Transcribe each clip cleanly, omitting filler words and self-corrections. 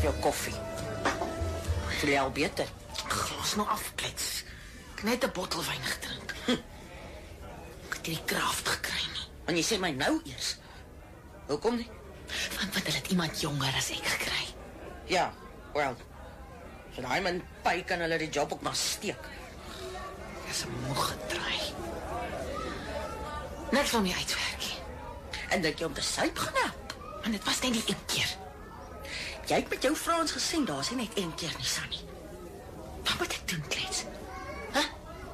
vir jou koffie. Voel jy al beter? Glas nou afklets. Ek net 'n bottel wyn gedrink. Ek het die kracht gekry nie. En jy sê my nou eers. Hoekom nie? Want hulle het iemand jonger as ek gekry. Ja, wel. So daai man Pai kan hulle die job ook maar steek. Dis 'n moeg gedraai. Niks van my uitwerk nie. En dink jy om te suip gaan help? En dit was net die een keer. Jy het met jou Frans gesien, daar is nie net een keer nie, Sunny. Wat moet ek doen, klets? Huh?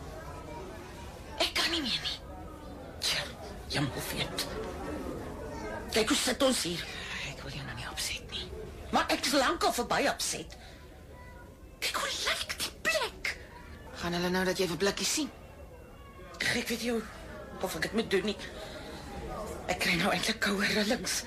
Ek kan nie meer nie. Tja, jy moet weet. Kijk hoe sit ons hier. Ek wil jou nou nie opset nie. Maar ek is lang al verby opset. Kijk hoe lyk die plek. Gaan hulle nou dat jy vir blikkies sien? Ek weet jou of ek het moet doen nie. Ek kry nou eintlik koue rillings.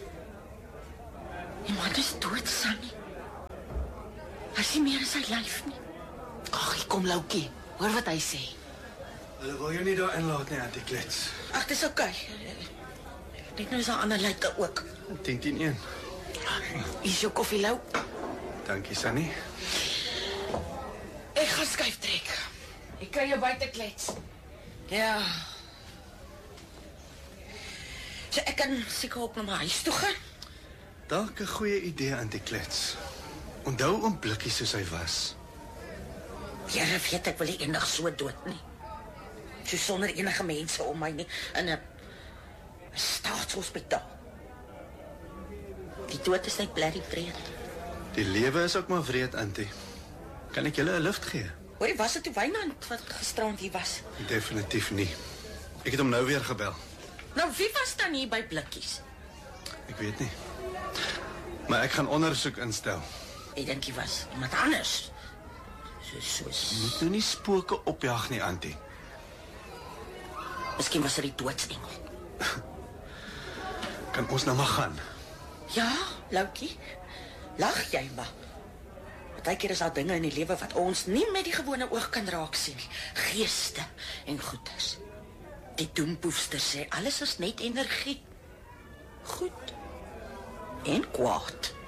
Die man is dood, Sunny. Hy sien meer as sy lyf nie. Ag, hier kom Loukie. Hoor wat hy sê. Hulle wil jou nie daar inlaat nie, Auntie Klets. Ag, dis oukei. Net nou is daar ander lyke ook. 10-10-1. Hier is jou koffie, Lou. Dankie, Sunny. Ek gaan skuif trek. Ek kry jou buite klets. Ja. So ek kan seker op na my huis toe gaan. Dalk 'n goeie idee, Auntie Klets. Onthou om blikkie soos hy was. Here weet ek wil nie eendag so dood nie. So sonder enige mense om my nie in 'n staatshospitaal. Die dood is net blerrie vreed. Die lewe is ook maar wreed, Auntie. Kan ek julle 'n lift gee? Hoorie, was dit die Wynand wat gisterand hier was? Definitief nie. Ek het hom nou weer gebel. Nou, wie was dan hier by blikkies? Ek weet nie. Maar ek gaan ondersoek instel. Ek dink hy was iemand anders. Soos. Moet nou nie spooke opjag nie, Auntie. Miskien was dit die doodsengel. Kan ons nou maar gaan? Ja, Loukie. Lag jy maar. Partykeer is daar dinge in die lewe wat ons nie met die gewone oog kan raak sien nie. Geeste en goeders. Die doempoefster sê alles is net energie. Goed en kwaad.